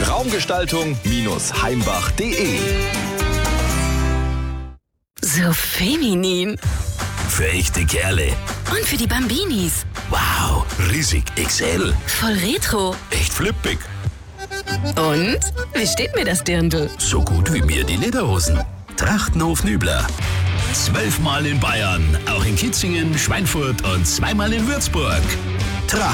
Raumgestaltung-heimbach.de. So feminin. Für echte Kerle. Und für die Bambinis. Wow, riesig XL. Voll retro. Echt flippig. Und? Wie steht mir das Dirndl? So gut wie mir die Lederhosen. Trachtenhof Nübler. 12-mal in Bayern, auch in Kitzingen, Schweinfurt und 2-mal in Würzburg.